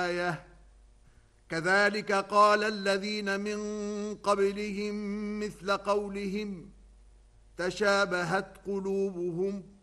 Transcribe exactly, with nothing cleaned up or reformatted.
آية كذلك قال الذين من قبلهم مثل قولهم تشابهت قلوبهم